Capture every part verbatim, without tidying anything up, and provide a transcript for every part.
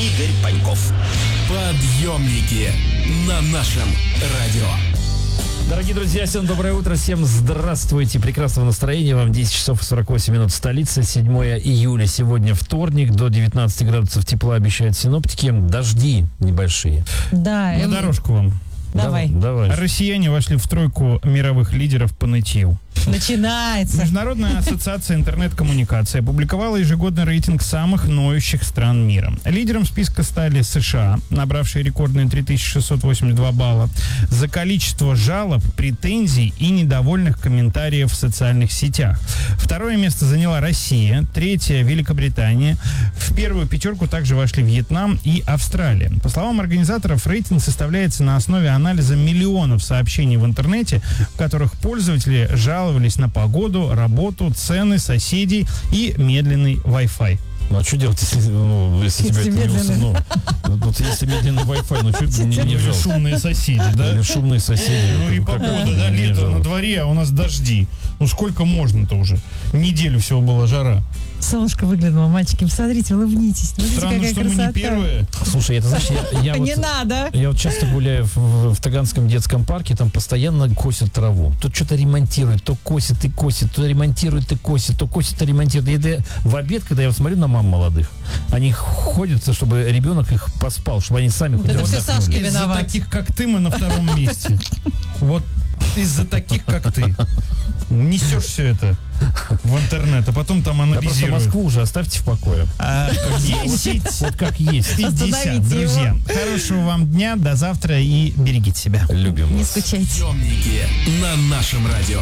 Игорь Паньков. Подъемники на нашем радио. Дорогие друзья, всем доброе утро, всем здравствуйте, прекрасного настроения вам. Десять часов и сорок восемь минут столица, седьмое июля, сегодня вторник, до девятнадцати градусов тепла обещают синоптики, дожди небольшие. Да, На эм... дорожку вам. Давай. Давай. Россияне вошли в тройку мировых лидеров по нытью. Начинается. Международная ассоциация интернет-коммуникации опубликовала ежегодный рейтинг самых ноющих стран мира. Лидером списка стали США, набравшие рекордные три тысячи шестьсот восемьдесят два балла, за количество жалоб, претензий и недовольных комментариев в социальных сетях. Второе место заняла Россия, третье — Великобритания. В первую пятерку также вошли Вьетнам и Австралия. По словам организаторов, рейтинг составляется на основе анализа миллионов сообщений в интернете, в которых пользователи жаловались на погоду, работу, цены, соседей и медленный Wi-Fi. Ну а что делать, если, ну, если, Если тебя это не медленный. усну- ну, вот если медленный Wi-Fi, ну что это не, не Или жалко? шумные соседи, да? Или шумные соседи. Ну и Как- погода, как- да, не лето жалко. на дворе, а у нас дожди. Ну сколько можно-то уже? Неделю всего была жара. Солнышко выглянуло, мальчики, посмотрите, улыбнитесь. Смотрите, Странно, какая что красота. мы не первые. Слушай, это знаешь, я, я Не вот... надо. Я вот часто гуляю в, в Таганском детском парке, там постоянно косят траву. Тут что-то ремонтируют, то косит и косит, то ремонтирует и косит, то косит и ремонтирует. И это в обед, когда я вот смотрю на мам молодых, они ходят, чтобы ребенок их поспал, чтобы они сами хоть Это все отдохнули. Сашка Из-за виноват. таких, как ты, мы на втором месте. Вот из-за таких, как ты. Несешь все это в интернет, а потом там Да просто анализируешь. Москву уже оставьте в покое. А, десять, Вот как есть. пятьдесят, Остановите друзья. Хорошего вам дня, до завтра и берегите себя. Любим Не вас. скучайте. Подъемники на нашем радио.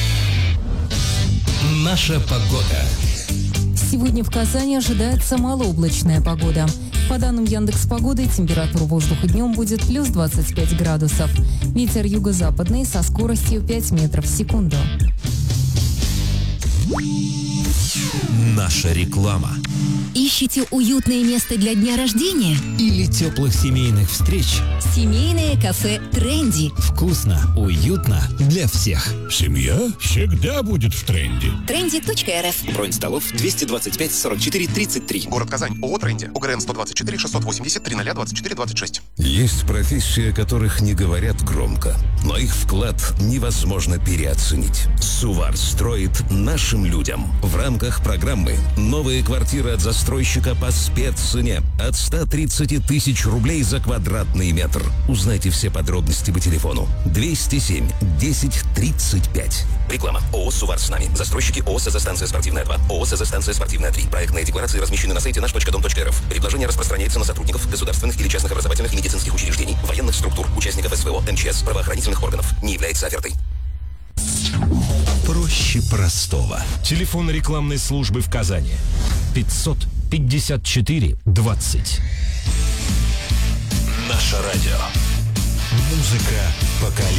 Наша погода. Сегодня в Казани ожидается малооблачная погода. По данным Яндекс.Погоды, температура воздуха днем будет плюс двадцать пять градусов. Ветер юго-западный со скоростью пять метров в секунду. Наша реклама. Ищете уютное место для дня рождения? Или теплых семейных встреч. Семейное кафе «Тренди». Вкусно, уютно для всех. Семья всегда будет в тренде. тренди точка эр эф. Бронь столов двести двадцать пять сорок четыре тридцать три. Город Казань. ООО «Тренди». УГРН сто двадцать четыре шестьсот восемьдесят три ноль двадцать четыре двадцать шесть. Есть профессии, о которых не говорят громко, но их вклад невозможно переоценить. Сувар строит нашим людям в рамках программы «Новые квартиры от застройщика по спеццене» от ста тридцати тысяч рублей за квадратный метр. Узнайте все подробности по телефону двести семь десять тридцать пять. Реклама. ООО «Сувар с нами». Застройщики ООО «СЗ-станция спортивная два». ООО «СЗ-станция спортивная три». Проектные декларации размещены на сайте наш точка дом точка эр эф. Предложение распространяется на сотрудников государственных или частных образовательных и медицинских учреждений, военных структур, участников СВО, МЧС, правоохранительных органов. Не является офертой. Проще простого. Телефон рекламной службы в Казани. пятьсот пятьдесят четыре двадцать. Наше радио. Музыка поколений.